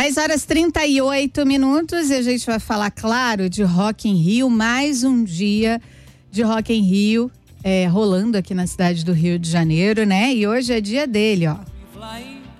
10h38 e a gente vai falar, claro, de Rock in Rio, mais um dia de Rock in Rio rolando aqui na cidade do Rio de Janeiro, né? E hoje é dia dele, ó.